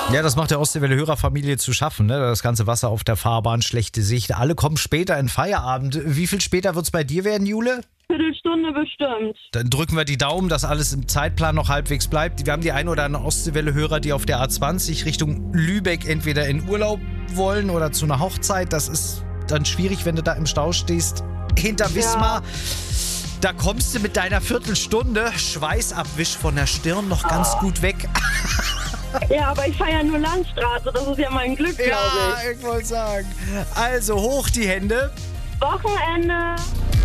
Ja, das macht der Ostseewelle-Hörerfamilie zu schaffen, ne? Das ganze Wasser auf der Fahrbahn, schlechte Sicht. Alle kommen später in Feierabend. Wie viel später wird's bei dir werden, Jule? Viertelstunde bestimmt. Dann drücken wir die Daumen, dass alles im Zeitplan noch halbwegs bleibt. Wir haben die ein oder anderen Ostseewelle-Hörer, die auf der A20 Richtung Lübeck entweder in Urlaub wollen oder zu einer Hochzeit. Das ist dann schwierig, wenn du da im Stau stehst. Hinter Wismar, da kommst du mit deiner Viertelstunde Schweißabwisch von der Stirn noch ganz gut weg. Ja, aber ich fahre ja nur Landstraße. Das ist ja mein Glück, glaube ich. Ja, ich wollte sagen. Also hoch die Hände. Wochenende.